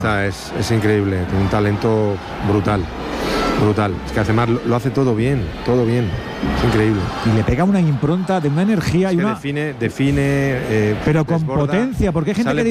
Es increíble, tiene un talento brutal. Es que además lo hace todo bien, es increíble. Y le pega una impronta de una energía es y que una define pero con desborda, potencia, porque hay gente sale que